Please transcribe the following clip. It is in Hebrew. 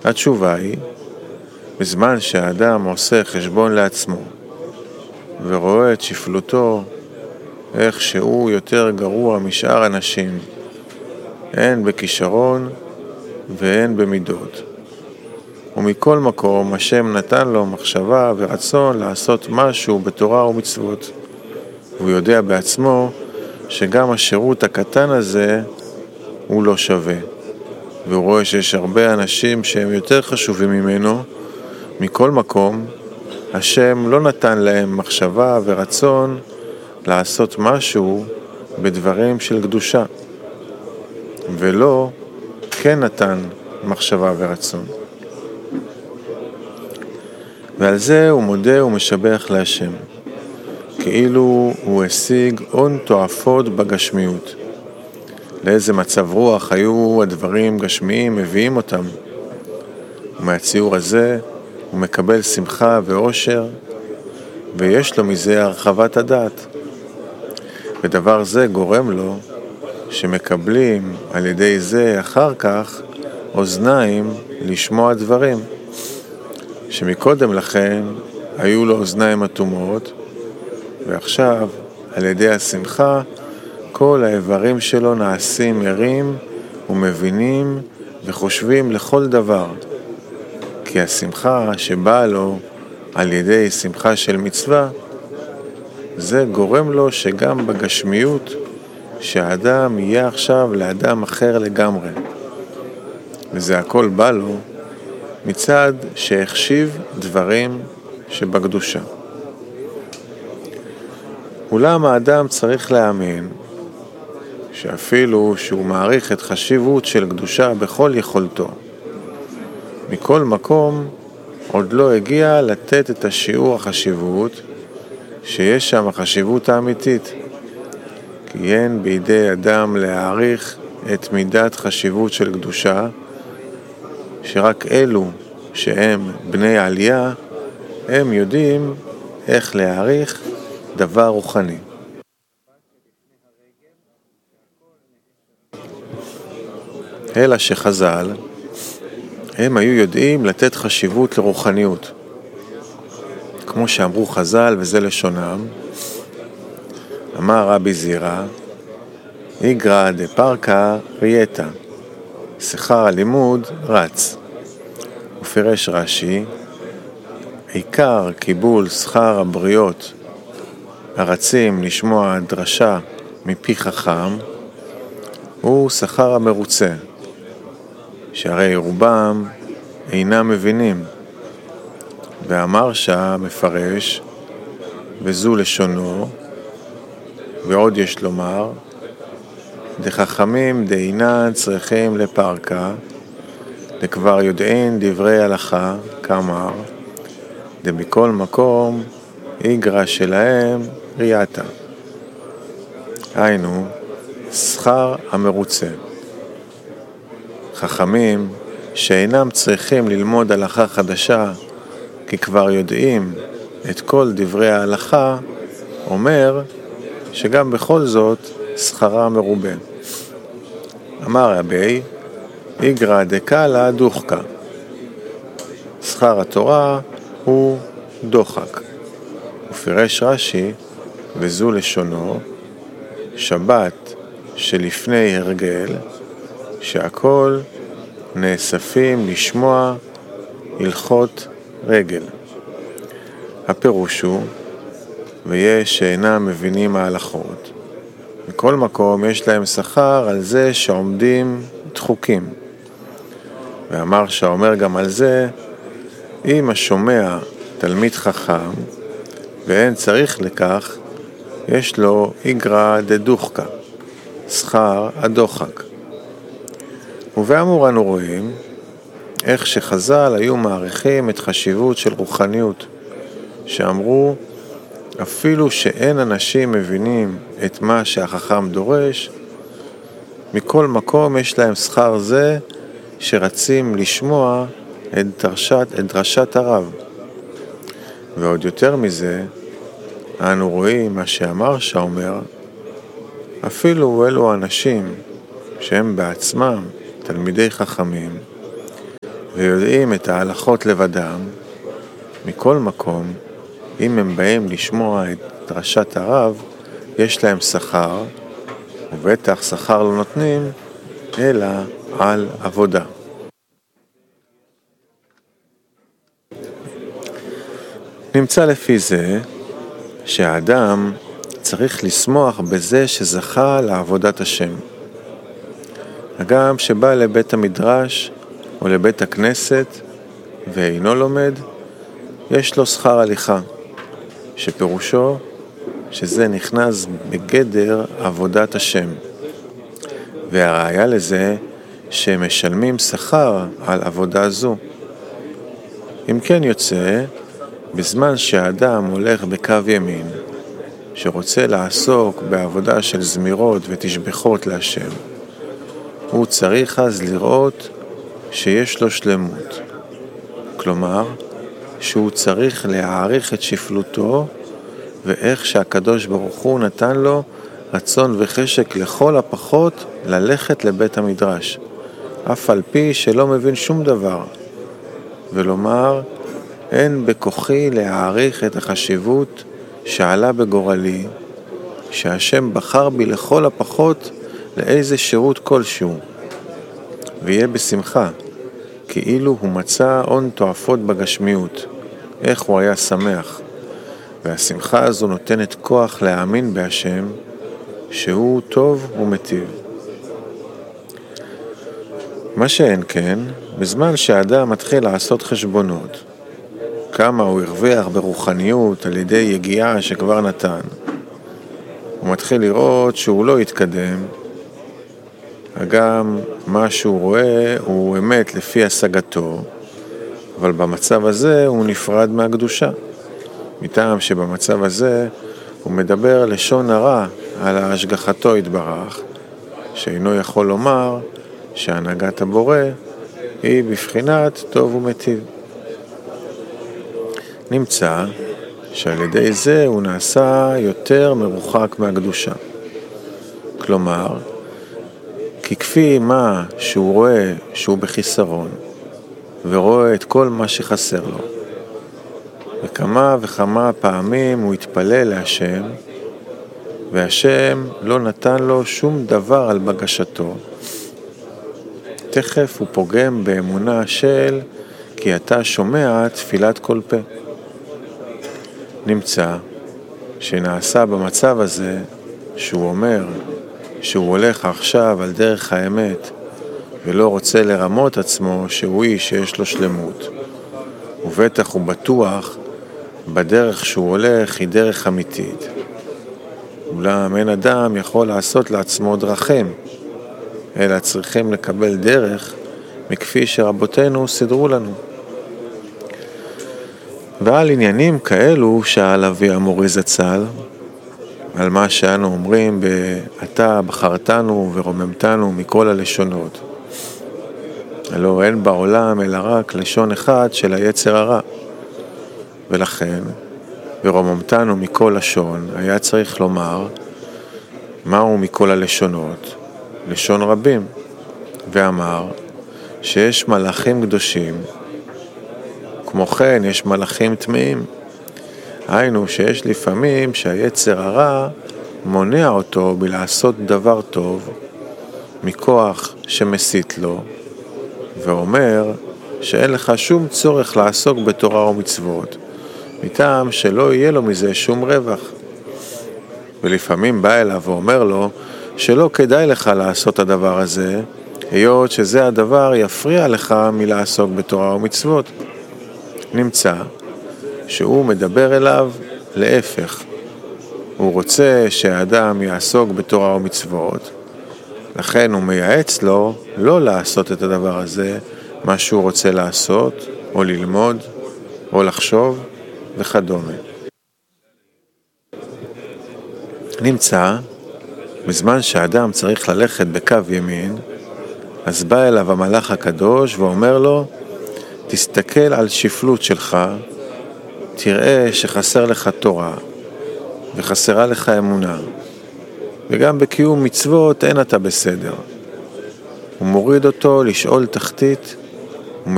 התשובה היא, בזמן שהאדם עושה חשבון לעצמו ורואה את שפלותו, איך שהוא יותר גרוע משאר אנשים, הן בכישרון והן במידות. ומכל מקום השם נתן לו מחשבה ורצון לעשות משהו בתורה ומצוות. הוא יודע בעצמו שגם השירות הקטן הזה הוא לא שווה. והוא רואה שיש הרבה אנשים שהם יותר חשובים ממנו. מכל מקום, השם לא נתן להם מחשבה ורצון לעשות משהו בדברים של קדושה. ולא כן נתן מחשבה ורצון. ועל זה הוא מודה ומשבח להשם, כאילו הוא השיג הון תועפות בגשמיות. לאיזה מצב רוח היו הדברים גשמיים מביאים אותם. ומהציור הזה הוא מקבל שמחה ואושר, ויש לו מזה הרחבת הדעת. ודבר זה גורם לו שמקבלים על ידי זה אחר כך אוזניים לשמוע דברים, שמקודם לכן היו לו אוזניים אטומות, ועכשיו על ידי השמחה כל האיברים שלו נעשים ערים ומבינים וחושבים לכל דבר. כי השמחה שבאה לו על ידי שמחה של מצווה, זה גורם לו שגם בגשמיות שהאדם יהיה עכשיו לאדם אחר לגמרי. וזה הכל בא לו מצד שהחשיב דברים שבקדושה. אולם האדם צריך להאמין שאפילו שהוא מעריך את חשיבות של קדושה בכל יכולתו, מכל מקום עוד לא הגיע לתת את השיעור החשיבות שיש שם החשיבות האמיתית. כי אין בידי אדם להעריך את מידת חשיבות של קדושה, שרק אלו שהם בני עלייה, הם יודעים איך להעריך דבר רוחני. אלא שחז"ל, הם היו יודעים לתת חשיבות לרוחניות. כמו שאמרו חז"ל, וזה לשונם, אמר רבי זירא, איגרא דפרקה רייתא, שכר הלימוד רץ. ופרש רש"י, עיקר קיבול שכר הבריות הרצים לשמוע דרשה מפי חכם, הוא שכר המרוצה, שהרי רובם אינם מבינים. ואמר מפרש, וזו לשונו, ועוד יש לומר, דחכמים דאינן צריכים לפרקה, דכבר יודעין דברי הלכה, כאמר, דמכל מקום איגרא שלהם רייתא. היינו, שכר המרוצה. חכמים שאינם צריכים ללמוד הלכה חדשה, כי כבר יודעים את כל דברי ההלכה, אומר שגם בכל זאת שכרה מרובה. אמר רבי, איגרא דקאלה דוחקה. שכר התורה הוא דוחק. ופרש רש"י, וזו לשונו, שבת שלפני הרגל, שהכל נאספים לשמוע הלכות רגל. הפירוש הוא, ויש שאינם מבינים ההלכות. מכל מקום יש להם שכר על זה שעומדים דחוקים. ואמר שאומר גם על זה, אם השומע תלמיד חכם, ואין צריך לכך, יש לו איגרא דדוחקה, שכר הדוחק. ובאמור אנו רואים איך שחז"ל היו מעריכים את חשיבות של רוחניות, שאמרו, אפילו שאין אנשים מבינים את מה שהחכם דורש, מכל מקום יש להם שכר זה שרצים לשמוע את דרשת הרב. ועוד יותר מזה, אנו רואים מה שאמר שאומר, אפילו אלו אנשים שהם בעצמם תלמידי חכמים, ויודעים את ההלכות לבדם, מכל מקום, אם הם באים לשמוע את דרשת הרב, יש להם שכר, ובטח שכר לא נותנים, אלא על עבודה. נמצא לפי זה שהאדם צריך לשמוח בזה שזכה לעבודת השם. אגם שבא לבית המדרש או לבית הכנסת ואינו לומד, יש לו שכר הליכה, שפירושו שזה נכנס בגדר עבודת השם. והראיה לזה שמשלמים שכר על עבודה זו. אם כן יוצא, בזמן שהאדם הולך בקו ימין, שרוצה לעסוק בעבודה של זמירות ותשבחות להשם, הוא צריך אז לראות שיש לו שלמות. כלומר, שהוא צריך להעריך את שפלותו, ואיך שהקדוש ברוך הוא נתן לו רצון וחשק לכל הפחות ללכת לבית המדרש, אף על פי שלא מבין שום דבר, ולומר, אין בכוחי להעריך את החשיבות שעלה בגורלי, שהשם בחר בי לכל הפחות לאיזה שירות כלשהו, ויהיה בשמחה, כאילו הוא מצא הון תועפות בגשמיות, איך הוא היה שמח. והשמחה הזו נותנת כוח להאמין בהשם, שהוא טוב ומטיב. מה שאין כן, בזמן שהאדם מתחיל לעשות חשבונות, כמה הוא הרוויח ברוחניות על ידי יגיעה שכבר נתן, הוא מתחיל לראות שהוא לא יתקדם, גם מה שהוא רואה הוא אמת לפי השגתו, אבל במצב הזה הוא נפרד מהקדושה. מטעם שבמצב הזה הוא מדבר לשון הרע על השגחתו יתברך, שאינו יכול לומר שהנהגת הבורא היא בבחינת טוב ומטיב. נמצא שעל ידי זה הוא נעשה יותר מרוחק מהקדושה. כלומר, כי כפי מה שהוא רואה שהוא בחיסרון, ורואה את כל מה שחסר לו, וכמה וכמה פעמים הוא התפלל להשם, והשם לא נתן לו שום דבר על בקשתו, תכף הוא פוגם באמונה של כי אתה שומע תפילת כל פה. נמצא שנעשה במצב הזה שהוא אומר שהוא הולך עכשיו על דרך האמת ולא רוצה לרמות עצמו שהוא איש שיש לו שלמות, ובטח הוא בטוח בדרך שהוא הולך היא דרך אמיתית. אולם אין אדם יכול לעשות לעצמו דרכים, אלא צריכים לקבל דרך מכפי שרבותינו סידרו לנו. ועל עניינים כאלו שאל אבי המורי זצ"ל, על מה שאנו אומרים אתה בחרתנו ורוממתנו מכל הלשונות. הלא אין בעולם אלא רק לשון אחד של היצר הרע. ולכן, ורוממתנו מכל לשון, היה צריך לומר, מהו מכל הלשונות? לשון רבים. ואמר שיש מלאכים קדושים, כמו כן יש מלאכים טמאים. היינו שיש לפעמים שהיצר הרע מונע אותו בלעשות דבר טוב, מכוח שמסית לו, ואומר שאין לך שום צורך לעסוק בתורה ומצוות, מטעם שלא יהיה לו מזה שום רווח. ולפעמים בא אליו ואומר לו שלא כדאי לך לעשות הדבר הזה, היות שזה הדבר יפריע לך מלעסוק בתורה ומצוות. נמצא שהוא מדבר אליו להפך. הוא רוצה שהאדם יעסוק בתורה ומצוות, לכן הוא מייעץ לו לא לעשות את הדבר הזה, מה שהוא רוצה לעשות, או ללמוד, או לחשוב, וכדומה. נמצא, בזמן שהאדם צריך ללכת בקו ימין, אז בא אליו המלאך הקדוש ואומר לו, תסתכל על שפלות שלך, תראה שחסר לך תורה, וחסרה לך אמונה, וגם בקיום מצוות אין אתה בסדר. הוא מוריד אותו לשאול תחתית,